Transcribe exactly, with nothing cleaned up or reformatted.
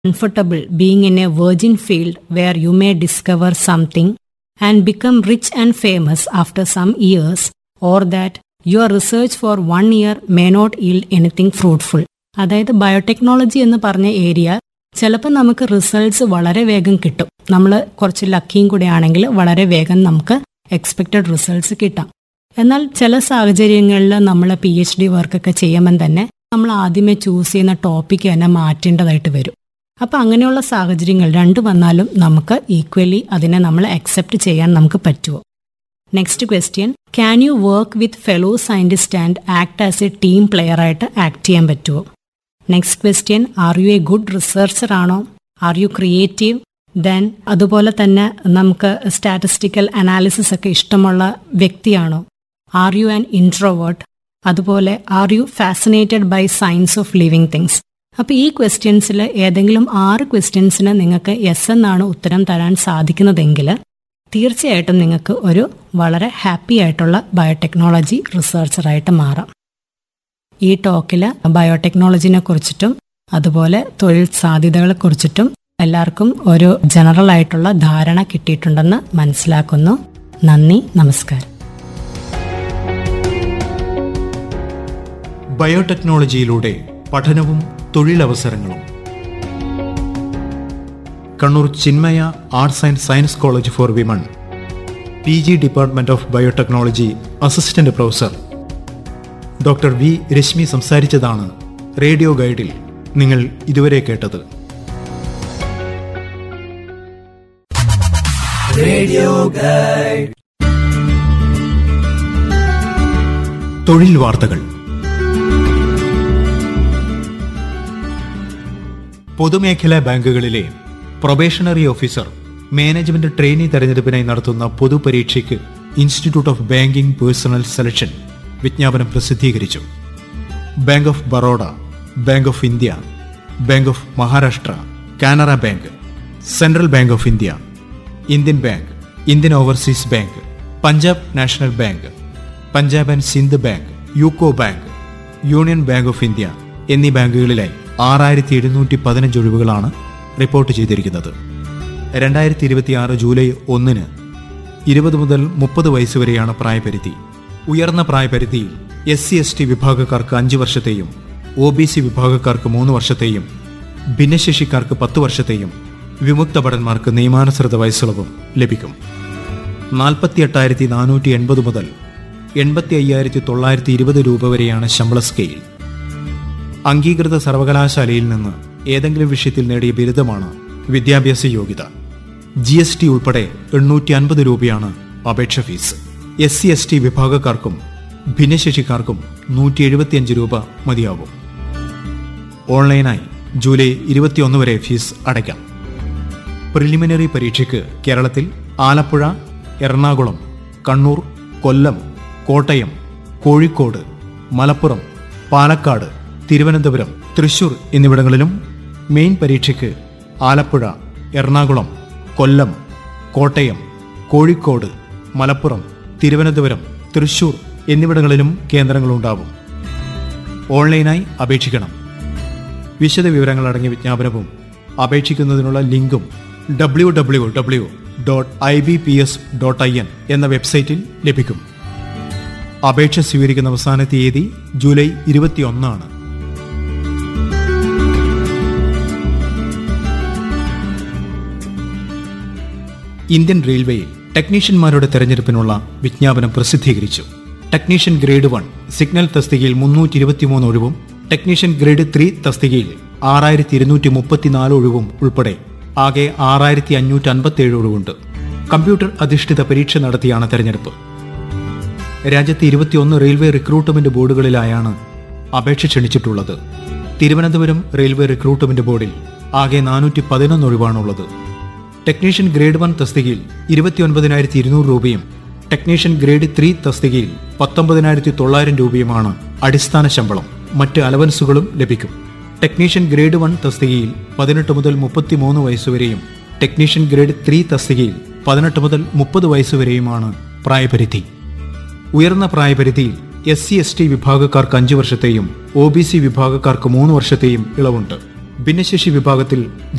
comfortable being in a virgin field where you may discover something and become rich and famous after some years, or that your research for one year may not yield anything fruitful. അതായത് biotechnology എന്ന് പറഞ്ഞ area ചിലപ്പോൾ നമുക്ക് results വളരെ വേഗം കിട്ടും. നമ്മൾ കുറച്ച് ലക്കിയും കൂടെ ആണെങ്കിൽ വളരെ വേഗം നമുക്ക് എക്സ്പെക്റ്റഡ് റിസൾട്ട്സ് കിട്ടാം. എന്നാൽ ചില സാഹചര്യങ്ങളിൽ നമ്മൾ പി എച്ച് ഡി വർക്കൊക്കെ ചെയ്യുമ്പം തന്നെ നമ്മൾ ആദ്യമേ ചൂസ് ചെയ്യുന്ന ടോപ്പിക്ക് തന്നെ മാറ്റേണ്ടതായിട്ട് വരും. അപ്പം അങ്ങനെയുള്ള സാഹചര്യങ്ങൾ രണ്ട് വന്നാലും നമുക്ക് ഈക്വലി അതിനെ നമ്മൾ അക്സെപ്റ്റ് ചെയ്യാൻ നമുക്ക് പറ്റുമോ? Next question, can you work with fellow scientist and act as A team player ആയിട്ട് ആക്ട് ചെയ്യാൻ പറ്റുമോ? Next question, are you A good researcher ആണോ? Are you creative? ദെൻ അതുപോലെ തന്നെ നമുക്ക് സ്റ്റാറ്റിസ്റ്റിക്കൽ അനാലിസിസ് ഒക്കെ ഇഷ്ടമുള്ള വ്യക്തിയാണോ? Are you an introvert? അതുപോലെ are you fascinated by science of living things? അപ്പോൾ ഈ ക്വസ്റ്റ്യൻസിൽ ഏതെങ്കിലും ആറ് ക്വസ്റ്റ്യൻസിന് നിങ്ങൾക്ക് യെസ് എന്നാണ് ഉത്തരം തരാൻ സാധിക്കുന്നതെങ്കിൽ തീർച്ചയായിട്ടും നിങ്ങൾക്ക് ഒരു വളരെ ഹാപ്പി ആയിട്ടുള്ള ബയോടെക്നോളജി റിസർച്ചറായിട്ട് മാറാം. ഈ ടോക്കിൽ ബയോടെക്നോളജിനെ കുറിച്ചിട്ടും അതുപോലെ തൊഴിൽ സാധ്യതകളെ കുറിച്ചിട്ടും എല്ലാവർക്കും ഒരു ജനറൽ ആയിട്ടുള്ള ധാരണ കിട്ടിയിട്ടുണ്ടെന്ന് മനസ്സിലാക്കുന്നു. നന്ദി, നമസ്കാരം. ബയോടെക്നോളജിയിലൂടെ പഠനവും തൊഴിലവസരങ്ങളും. Kannur Chinmaya arts and science college four women P G department of biotechnology assistant professor doctor V Rashmi സംസാരിച്ചതാണ് radio ഗൈഡിൽ നിങ്ങൾ ഇതുവരെ കേട്ടത്. Radio guide. തൊഴിൽ വാർത്തകൾ. പൊതുമേഖലാ ബാങ്കുകളിലെ പ്രൊബേഷണറി ഓഫീസർ മാനേജ്മെന്റ് ട്രെയിനി തെരഞ്ഞെടുപ്പിനായി നടത്തുന്ന പൊതുപരീക്ഷയ്ക്ക് institute of banking personal selection വിജ്ഞാപനം പ്രസിദ്ധീകരിച്ചു. Bank of Baroda, bank of India, bank of Maharashtra, Canara bank, central bank of India, Indian bank, Indian overseas bank, Punjab national bank, Punjab and Sindh bank, UCO bank, union bank of India എന്നീ ബാങ്കുകളിലായി ആറായിരത്തി എഴുന്നൂറ്റി പതിനഞ്ച് ഒഴിവുകളാണ് report ചെയ്തിരിക്കുന്നത്. രണ്ടായിരത്തി ഇരുപത്തിയാറ് July ഒന്നിന് ഇരുപത് മുതൽ മുപ്പത് വയസ്സ് വരെയാണ് പ്രായപരിധി. ഉയർന്ന പ്രായപരിധിയിൽ എസ് സി എസ് ടി വിഭാഗക്കാർക്ക് അഞ്ച് വർഷത്തെയും ഒ ബി സി വിഭാഗക്കാർക്ക് മൂന്ന് വർഷത്തെയും ഭിന്നശേഷിക്കാർക്ക് പത്ത് വർഷത്തെയും വിമുക്ത ഭടന്മാർക്ക് നിയമാനുസൃത വയസ്സിളവും ലഭിക്കും. നാൽപ്പത്തി എട്ടായിരത്തി നാനൂറ്റി എൺപത് മുതൽ എൺപത്തി അയ്യായിരത്തി തൊള്ളായിരത്തി ഇരുപത് രൂപ വരെയാണ് ശമ്പള സ്കെയിൽ. അംഗീകൃത സർവകലാശാലയിൽ നിന്ന് ഏതെങ്കിലും വിഷയത്തിൽ നേടിയ ബിരുദമാണ് വിദ്യാഭ്യാസ യോഗ്യത. ജി എസ് ടി ഉൾപ്പെടെ എണ്ണൂറ്റി അൻപത് രൂപയാണ് അപേക്ഷ fees. S C S T വിഭാഗക്കാർക്കും ഭിന്നശേഷിക്കാർക്കും നൂറ്റി എഴുപത്തിയഞ്ച് രൂപ മതിയാവും. ഓൺലൈനായി ജൂലൈ ഇരുപത്തിയൊന്ന് വരെ ഫീസ് അടയ്ക്കാം. പ്രിലിമിനറി പരീക്ഷയ്ക്ക് കേരളത്തിൽ ആലപ്പുഴ, എറണാകുളം, കണ്ണൂർ, കൊല്ലം, കോട്ടയം, കോഴിക്കോട്, മലപ്പുറം, പാലക്കാട്, തിരുവനന്തപുരം, തൃശൂർ എന്നിവിടങ്ങളിലും മെയിൻ പരീക്ഷയ്ക്ക് ആലപ്പുഴ, എറണാകുളം, കൊല്ലം, കോട്ടയം, കോഴിക്കോട്, മലപ്പുറം, തിരുവനന്തപുരം, തൃശൂർ എന്നിവിടങ്ങളിലും കേന്ദ്രങ്ങളുണ്ടാവും. ഓൺലൈനായി അപേക്ഷിക്കണം. വിശദ വിവരങ്ങൾ അടങ്ങിയ വിജ്ഞാപനവും അപേക്ഷിക്കുന്നതിനുള്ള ലിങ്കും W W W dot I B P S dot I N എന്ന വെബ്സൈറ്റിൽ ലഭിക്കും. അപേക്ഷ സ്വീകരിക്കുന്ന അവസാന തീയതി ജൂലൈ ഇരുപത്തിയൊന്നാണ്. ഇന്ത്യൻ റെയിൽവേയിൽ ടെക്നീഷ്യന്മാരുടെ തെരഞ്ഞെടുപ്പിനുള്ള വിജ്ഞാപനം പ്രസിദ്ധീകരിച്ചു. ടെക്നീഷ്യൻ ഗ്രേഡ് വൺ സിഗ്നൽ തസ്തികയിൽ മുന്നൂറ്റി ഇരുപത്തിമൂന്ന് ഒഴിവും ടെക്നീഷ്യൻ ഗ്രേഡ് ത്രീ തസ്തികയിൽ ആറായിരത്തി ഇരുന്നൂറ്റി മുപ്പത്തിനാല് ഒഴിവും ഉൾപ്പെടെ ആകെ ആറായിരത്തി അഞ്ഞൂറ്റി അൻപത്തി ഏഴ് ഒഴിവുണ്ട്. കമ്പ്യൂട്ടർ അധിഷ്ഠിത പരീക്ഷ നടത്തിയാണ് തെരഞ്ഞെടുപ്പ്. രാജ്യത്തെ ഇരുപത്തിയൊന്ന് റെയിൽവേ റിക്രൂട്ട്മെന്റ് ബോർഡുകളിലായാണ് അപേക്ഷ ക്ഷണിച്ചിട്ടുള്ളത്. തിരുവനന്തപുരം റെയിൽവേ റിക്രൂട്ട്മെന്റ് ബോർഡിൽ ആകെ നാനൂറ്റി പതിനൊന്ന് ഒഴിവാണുള്ളത്. ടെക്നീഷ്യൻ ഗ്രേഡ് വൺ തസ്തികയിൽ ഇരുപത്തിയൊൻപതിനായിരത്തി ഇരുന്നൂറ് രൂപയും ടെക്നീഷ്യൻ ഗ്രേഡ് ത്രീ തസ്തികയിൽ പത്തൊമ്പതിനായിരത്തി തൊള്ളായിരം രൂപയുമാണ് അടിസ്ഥാന ശമ്പളം. മറ്റ് അലവൻസുകളും ലഭിക്കും. ടെക്നീഷ്യൻ ഗ്രേഡ് വൺ തസ്തികയിൽ പതിനെട്ട് മുതൽ മുപ്പത്തിമൂന്ന് വയസ്സുവരെയും ടെക്നീഷ്യൻ ഗ്രേഡ് ത്രീ തസ്തികയിൽ പതിനെട്ട് മുതൽ മുപ്പത് വയസ്സുവരെയുമാണ് പ്രായപരിധി. ഉയർന്ന പ്രായപരിധിയിൽ എസ് സി എസ് ടി വിഭാഗക്കാർക്ക് അഞ്ച് വർഷത്തെയും ഒ ബി സി വിഭാഗക്കാർക്ക് മൂന്ന് വർഷത്തെയും ഇളവുണ്ട്. ഭിന്നശേഷി വിഭാഗത്തിൽ